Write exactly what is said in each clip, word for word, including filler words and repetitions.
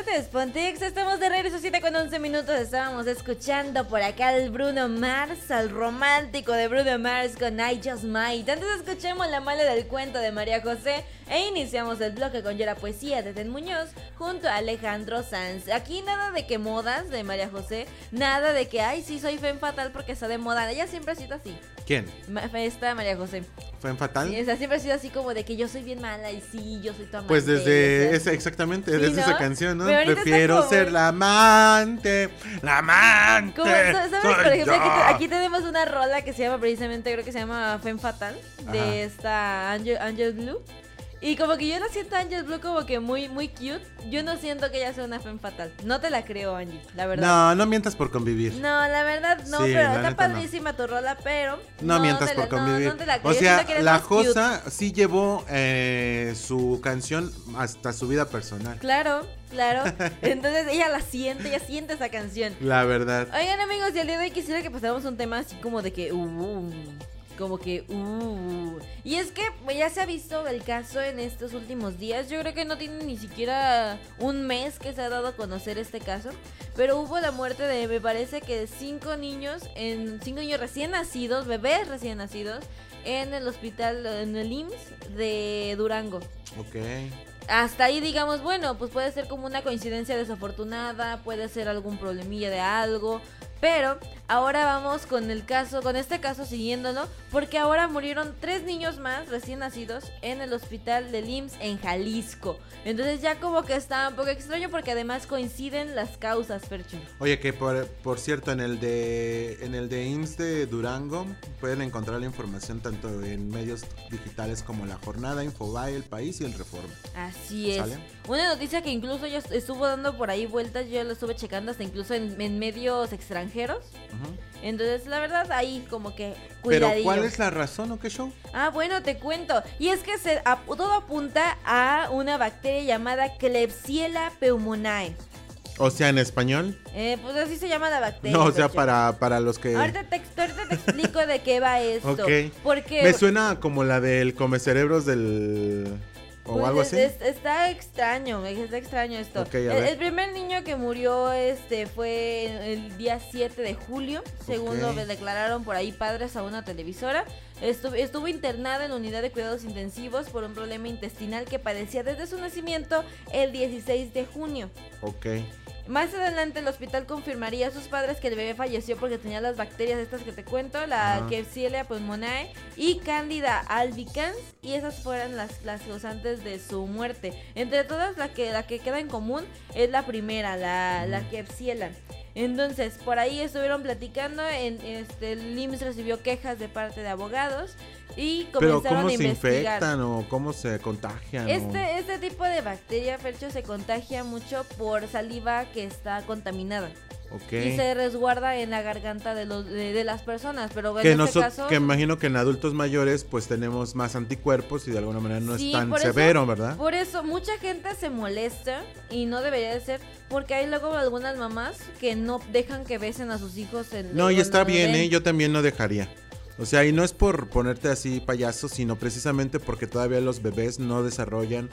Pontex, Pontex, estamos de regreso, siete con once minutos. Estábamos escuchando por acá al Bruno Mars, al romántico de Bruno Mars con I Just Might. Antes escuchamos La Mala del Cuento de María José e iniciamos el bloque con Yo la Poesía de Ted Muñoz junto a Alejandro Sanz. Aquí nada de que modas de María José, nada de que, ay, sí, soy femme fatal porque está de moda. Ella siempre ha sido así. ¿Quién? Esta María José. ¿Femme fatal? Sí, o sea, siempre ha sido así como de que yo soy bien mala y sí, yo soy tu amante. Pues desde o sea, esa, exactamente, sí, desde ¿no? esa canción, ¿no? como... Prefiero ser la amante, la amante. Como, ¿sabes? Soy Por ejemplo, aquí, yo. aquí tenemos una rola que se llama precisamente, creo que se llama Femme Fatal, de Ajá. esta Angel, Angel Blue. Y como que yo no siento a Angel Blue como que muy, muy cute. Yo no siento que ella sea una femme fatal. No te la creo, Angie, la verdad. No, no mientas por convivir. No, la verdad no, Sí, pero la está neta padrísima tu rola, pero... No, mientas te por la- convivir. No, no te la creo. O Yo sea, siento que eres la más cute. Josa sí llevó eh, su canción hasta su vida personal. Claro, claro. Entonces ella la siente, ella siente esa canción. La verdad. Oigan, amigos, y el día de hoy quisiera que pasáramos un tema así como de que... Uh, como que... Uh. Y es que ya se ha visto el caso en estos últimos días. Yo creo que no tiene ni siquiera un mes que se ha dado a conocer este caso. Pero hubo la muerte de, me parece que cinco niños, en cinco niños recién nacidos, bebés recién nacidos, en el hospital, en el I M S S de Durango. Ok. Hasta ahí digamos, bueno, pues puede ser como una coincidencia desafortunada, puede ser algún problemilla de algo, pero ahora vamos con el caso, con este caso siguiéndolo, porque ahora murieron tres niños más recién nacidos en el hospital del I M S S en Jalisco. Entonces ya como que está un poco extraño porque además coinciden las causas, Fercho. Oye, que por, por cierto, en el de en el de I M S S de Durango pueden encontrar la información tanto en medios digitales como La Jornada, Infobae, El País y El Reforma. Así es. ¿Sale? Una noticia que incluso yo estuvo dando por ahí vueltas, yo lo estuve checando hasta incluso en, en medios extranjeros. Ujú. Entonces, la verdad, ahí como que Pero cuidadillo. ¿cuál es la razón o qué show? Ah, bueno, te cuento. Y es que se, a, todo apunta a una bacteria llamada Klebsiella pneumoniae. O sea, en español. Eh, pues así se llama la bacteria. No, o sea, Fercho. para, para los que... Ahorita te, ahorita te explico de qué va esto. Ok. Porque... Me suena como la del come cerebros del... O Pues algo es- así. es- está extraño, está extraño esto. Ok, a el, ver. el primer niño que murió este fue el día siete de julio, según Ok. lo declararon por ahí padres a una televisora. Estuvo, estuvo internada en la unidad de cuidados intensivos por un problema intestinal que padecía desde su nacimiento el dieciséis de junio. Ok. Más adelante el hospital confirmaría a sus padres que el bebé falleció porque tenía las bacterias estas que te cuento, la Ajá. Klebsiella pneumoniae y Candida albicans, y esas fueron las, las causantes de su muerte. Entre todas, la que, la que queda en común es la primera, la, la Klebsiella. Entonces, por ahí estuvieron platicando, en, este, el I M S S recibió quejas de parte de abogados y Pero comenzaron ¿cómo a se investigar. infectan o cómo se contagian? o- Este, este tipo de bacteria, Fercho, se contagia mucho por saliva que está contaminada. Ok. Y se resguarda en la garganta de, los, de, de las personas, pero en Que, este noso- caso... que imagino que en adultos mayores pues tenemos más anticuerpos y de alguna manera no Sí, es tan por eso- severo, ¿verdad? Por eso mucha gente se molesta y no debería de ser, porque hay luego algunas mamás que no dejan que besen a sus hijos. En, No, y cuando está los bien, ven. ¿eh? Yo también no dejaría. O sea, y no es por ponerte así payaso, sino precisamente porque todavía los bebés no desarrollan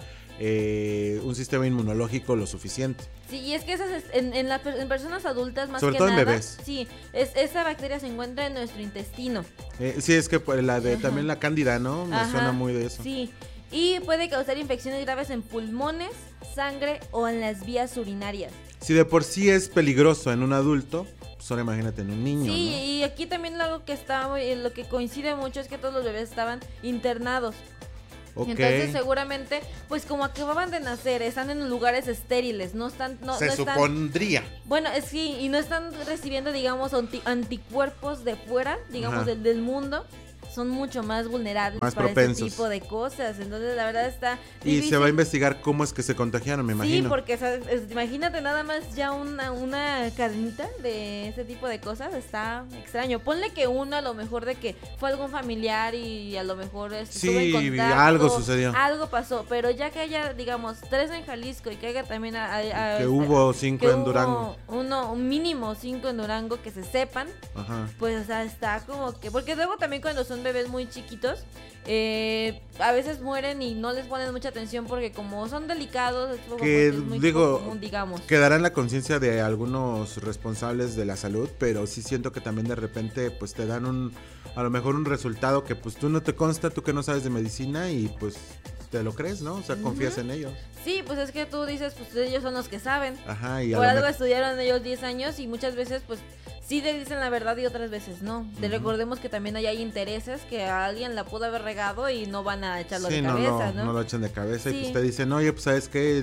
eh, un sistema inmunológico lo suficiente. Sí, y es que esas es- en, en, la per- en personas adultas más Sobre que todo en nada, bebés. sí, es, esa bacteria se encuentra en nuestro intestino. Eh, sí, es que pues, la de Ajá. también la cándida, ¿no? Me Ajá, suena muy de eso. Sí, y puede causar infecciones graves en pulmones, sangre o en las vías urinarias. Si de por sí es peligroso en un adulto, pues ahora imagínate en un niño, Sí, ¿no? y aquí también algo que está muy- lo que coincide mucho es que todos los bebés estaban internados. Ok. Entonces seguramente, pues como acababan de nacer, están en lugares estériles, no están, no, Se no están, supondría. bueno, es que y no están recibiendo, digamos, anti- anticuerpos de fuera, digamos, Ajá. del, del mundo. Son mucho más vulnerables Más para propensos. ese tipo de cosas. Entonces, la verdad está Y difícil. se va a investigar cómo es que se contagiaron, me imagino. Sí, porque ¿sabes? Es- imagínate nada más ya una, una cadenita de ese tipo de cosas, está extraño. Ponle que uno a lo mejor de que fue algún familiar y a lo mejor este, Sí, estuvo en contacto, algo sucedió. algo pasó, pero ya que haya, digamos, tres en Jalisco y que haya también a, a- a- Que este, hubo cinco que en hubo Durango. uno, un mínimo cinco en Durango que se sepan, Ajá. pues o sea, está como que, porque luego también cuando son bebés muy chiquitos, eh, a veces mueren y no les ponen mucha atención porque como son delicados, es, como que es muy digo, común, digamos. Quedará en la conciencia de algunos responsables de la salud, pero sí siento que también de repente pues te dan un, a lo mejor un resultado que pues tú no te consta, tú que no sabes de medicina y pues te lo crees, ¿no? O sea, confías uh-huh. en ellos. Sí, pues es que tú dices, pues ellos son los que saben. Ajá, y a Por algo me... estudiaron ellos diez años y muchas veces pues sí te dicen la verdad y otras veces no. Uh-huh. Te recordemos que también hay intereses que a alguien la pudo haber regado y no van a echarlo sí, de no, cabeza, no, ¿no? no lo echan de cabeza sí. y pues te dicen, oye, pues sabes qué,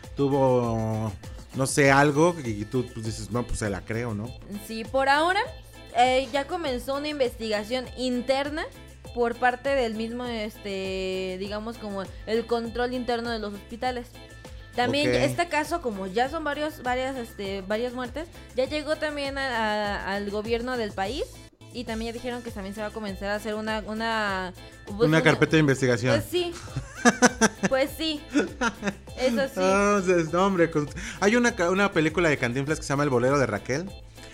tuvo, no sé, algo y tú pues dices, no, pues se la creo, ¿no? Sí, por ahora eh, ya comenzó una investigación interna por parte del mismo, este, digamos como el control interno de los hospitales. También okay. este caso, como ya son varios, varias, este, varias muertes, ya llegó también a, a, al gobierno del país y también ya dijeron que también se va a comenzar a hacer una, una, pues, una carpeta de investigación. Pues sí, pues sí, eso sí. No, no hombre, hay una, una película de Cantinflas que se llama El bolero de Raquel,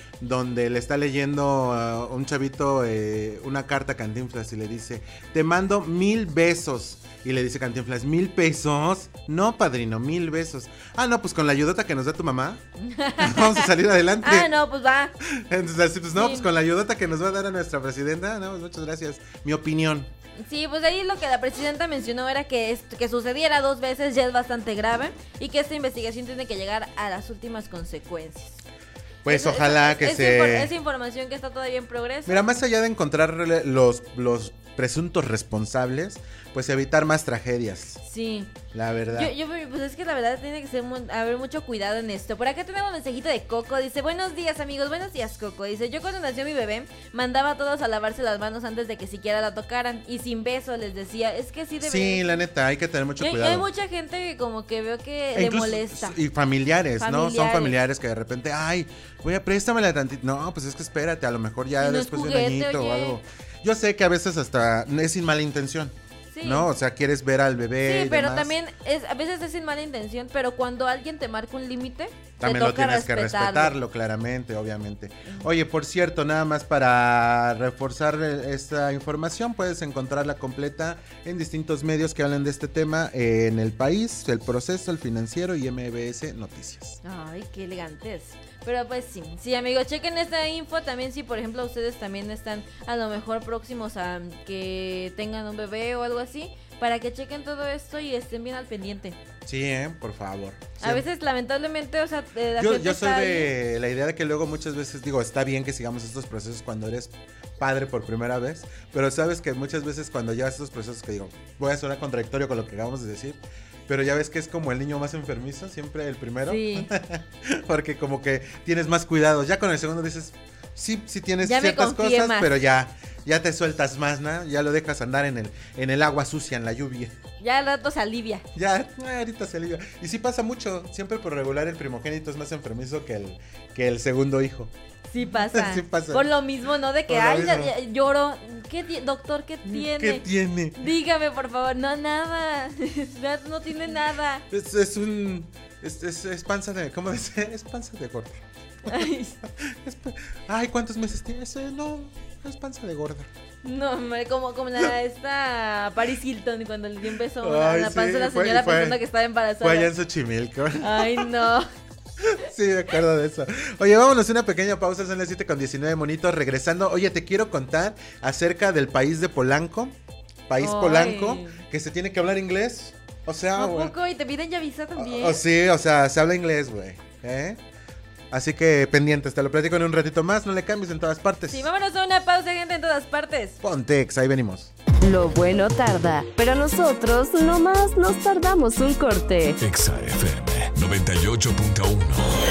donde le está leyendo a uh, un chavito eh, una carta a Cantinflas y le dice, te mando mil besos. Y le dice Cantinflas, ¿mil pesos? No, padrino, mil besos. Ah, no, pues con la ayudota que nos da tu mamá vamos a salir adelante. Ah, no, pues va. Entonces, pues no, sí. pues con la ayudota que nos va a dar a nuestra presidenta, no, pues muchas gracias. Mi opinión. Sí, pues ahí lo que la presidenta mencionó era que esto, que sucediera dos veces ya es bastante grave y que esta investigación tiene que llegar a las últimas consecuencias. Pues es, ojalá es, que es, se... Es información que está todavía en progreso. Mira, más allá de encontrar los, los presuntos responsables, pues evitar más tragedias. Sí. La verdad. Yo, yo pues es que la verdad tiene que ser muy, haber mucho cuidado en esto. Por acá tenemos un mensajito de Coco. Dice, buenos días amigos, buenos días Coco. Dice, yo cuando nació mi bebé, mandaba a todos a lavarse las manos antes de que siquiera la tocaran. Y sin beso les decía, es que sí debe. Sí, la neta, hay que tener mucho y, cuidado. Y hay mucha gente que como que veo que e le molesta. Y familiares, familiares, ¿no? Son familiares que de repente, ay, voy a préstamela tantito. No, pues es que espérate, a lo mejor ya no después de un añito o algo. Yo sé que a veces hasta es sin mala intención. Sí. ¿No? O sea, quieres ver al bebé. Sí, pero demás. también es, a veces es sin mala intención, pero cuando alguien te marca un límite, también te lo toca tienes respetarlo. que respetarlo, claramente, obviamente. Uh-huh. Oye, por cierto, nada más para reforzar esta información, puedes encontrarla completa en distintos medios que hablan de este tema, eh, en El País, El Proceso, El Financiero y M B S Noticias. Ay, qué elegantes. Pero pues sí, sí amigos, chequen esta info también si por ejemplo ustedes también están a lo mejor próximos a que tengan un bebé o algo así, para que chequen todo esto y estén bien al pendiente. Sí, eh, por favor. A veces lamentablemente, o sea, la yo, gente yo soy está de bien. La idea de que luego muchas veces digo, está bien que sigamos estos procesos cuando eres padre por primera vez, pero sabes que muchas veces cuando llevas estos procesos que digo, voy a sonar contradictorio con lo que acabamos de decir, pero ya ves que es como el niño más enfermizo, siempre el primero. Sí. Porque como que tienes más cuidados. Ya con el segundo dices, sí, sí tienes ya ciertas cosas, más. pero ya, ya te sueltas más, ¿no? Ya lo dejas andar en el, en el agua sucia, en la lluvia. Ya al rato se alivia. Ya, ahorita se alivia. Y sí pasa mucho, siempre por regular el primogénito es más enfermizo que el, que el segundo hijo. Sí pasa. Sí pasa. Por lo mismo, ¿no? De que, por ay, ya, ya, lloro. ¿Qué ti- doctor, qué tiene? ¿Qué tiene? Dígame, por favor. No, nada. No tiene nada. Es, es un... Es, es, es panza de... ¿Cómo dice? Es panza de gorda. Ay, es, ay ¿cuántos meses tienes? No, es panza de gorda. No, hombre, como, como la esta Paris Hilton cuando le dio un beso a ay, la panza sí, de la fue, señora fue, pensando que estaba embarazada. Fue allá en Xochimilco. Ay, no. Sí, me acuerdo de eso. Oye, vámonos a una pequeña pausa, son las siete con diecinueve, monitos. Regresando, oye, te quiero contar acerca del país de Polanco. País Ay. Polanco, que se tiene que hablar inglés. O sea, ¿A güey. poco? ¿Y te piden ya visa también? O, o sí, o sea, se habla inglés, güey. ¿Eh? Así que pendientes, te lo platico en un ratito más, no le cambies en todas partes. Sí, vámonos a una pausa, gente, en todas partes. Pontex, ahí venimos. Lo bueno tarda, pero nosotros nomás nos tardamos un corte. Exa F M noventa y ocho punto uno.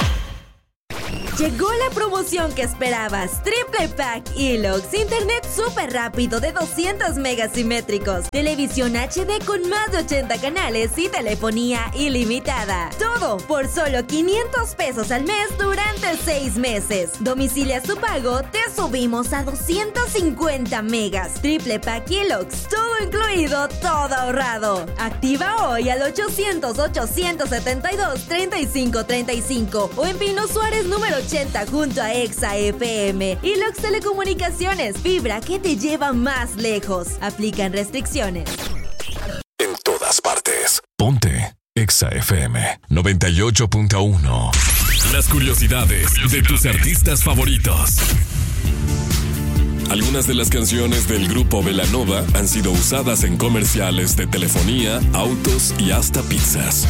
Llegó la promoción que esperabas. Triple Pack Elox. Internet súper rápido de doscientos megas simétricos. Televisión H D con más de ochenta canales y telefonía ilimitada. Todo por solo quinientos pesos al mes durante seis meses. Domicilia su pago, te subimos a doscientos cincuenta megas. Triple Pack Elox. Todo incluido, todo ahorrado. Activa hoy al ochocientos, ochocientos setenta y dos, treinta y cinco treinta y cinco o en Pino Suárez número ochenta junto a Exa F M. Y Lux Telecomunicaciones, fibra que te lleva más lejos. Aplican restricciones. En todas partes. Ponte Exa F M noventa y ocho punto uno. Las curiosidades de tus artistas favoritos. Algunas de las canciones del grupo Belanova han sido usadas en comerciales de telefonía, autos y hasta pizzas.